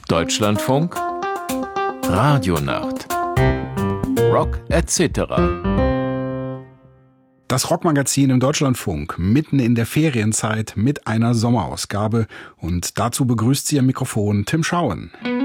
Deutschlandfunk Radionacht Rock etc. Das Rockmagazin im Deutschlandfunk, mitten in der Ferienzeit mit einer Sommerausgabe. Und dazu begrüßt sie am Mikrofon Tim Schauen.